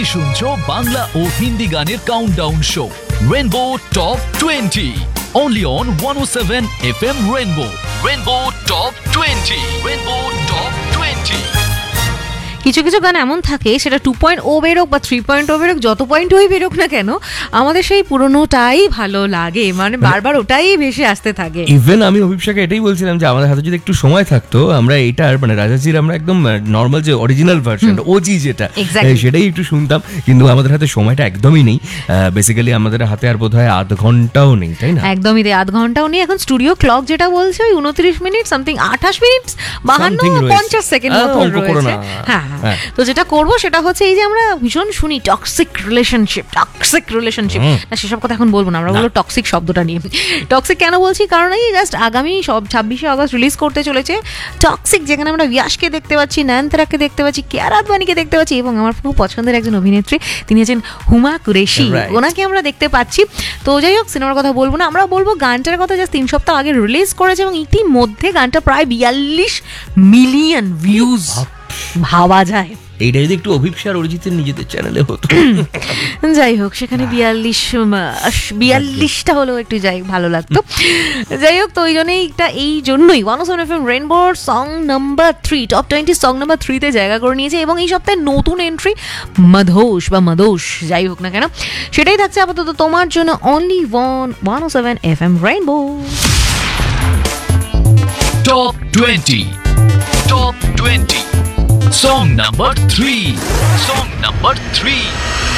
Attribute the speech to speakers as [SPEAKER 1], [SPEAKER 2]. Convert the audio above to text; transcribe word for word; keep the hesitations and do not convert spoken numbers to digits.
[SPEAKER 1] শুনছো বাংলা ও হিন্দি গানের countdown show rainbow top twenty only on one oh seven F M Rainbow. Rainbow Top twenty. Rainbow Top twenty.
[SPEAKER 2] কিছু কিছু গান এমন থাকে সেটা টু পয়েন্ট ও বেরোক বা থ্রি পয়েন্ট ও বেরোক, যত পয়েন্ট ওই বেরোক না কেন, আমাদের সেই পুরোনোটাই ভালো লাগে, মানে বারবার ওটাই ভেসে আসতে থাকে।
[SPEAKER 3] ইভেন আমি অভিষেকে এটাই বলছিলাম যে আমাদের হাতে যদি একটু সময় থাকতো, আমরা এটার মানে রাজাজির আমরা একদম নর্মাল যে অরিজিনাল ভার্সন ওজি যেটা সেটাই একটু শুনতাম, কিন্তু আমাদের হাতে সময়টা একদমই নেই। বেসিক্যালি আমাদের হাতে আর বোধহয় আধ ঘন্টাও নেই, তাই না?
[SPEAKER 2] একদমই নেই, আধ ঘন্টাও নেই। এখন স্টুডিও ক্লক যেটা বলছে ওই উনত্রিশ মিনিট সামথিং, আঠাশ মিনিট বাহান্ন পঞ্চাশ সেকেন্ড মতো রয়েছে। হ্যাঁ, তো যেটা করবো সেটা হচ্ছে এই যে আমরা ভীষণ শুনি টক্সিক রিলেশনশিপ, টক্সিক রিলেশনশিপ না, সেসব কথা এখন বলবো না, আমরা বলবো টক্সিক শব্দটা নিয়ে। টক্সিক কেন বলছি, কারণ এই জাস্ট আগামী সব ছাব্বিশে আগস্ট রিলিজ করতে চলেছে টক্সিক, যেখানে আমরা ইয়াশকে দেখতে পাচ্ছি, নয়নতারাকে দেখতে পাচ্ছি, কিয়ারা আদবানিকে দেখতে পাচ্ছি, এবং আমার খুব পছন্দের একজন অভিনেত্রী তিনি আছেন হুমা কুরেশি, ওনাকে আমরা দেখতে পাচ্ছি। তো যাই হোক, সিনেমার কথা বলবো না, আমরা বলবো গানটার কথা। জাস্ট তিন সপ্তাহ আগে রিলিজ করেছে এবং ইতিমধ্যে গানটা প্রায় বিয়াল্লিশ মিলিয়ন ভিউজ, ভাবা যায়।
[SPEAKER 3] এইটা যদি একটু অভিপ্সার অরিজিতের নিজেদের চ্যানেলে হতো।
[SPEAKER 2] যাই হোক, সেখানে বিয়াল্লিশ বিয়াল্লিশটা হলেও একটু যাই ভালো লাগতো। যাই হোক, তো ওই জন্যই একটা এই জন্যই ওয়ান ও seven F M রেনবোর song number three, top twenty song number থ্রিতে জায়গা করে নিয়েছে, এবং এই সপ্তাহে নতুন এন্ট্রি মধোষ বা মদোষ যাই হোক না কেন, সেটাই থাকছে আপাতত তোমার জন্য অনলি ওয়ান ওয়ান ও seven F M rainbow
[SPEAKER 1] Top twenty. Top twenty. Song number three. Song number three.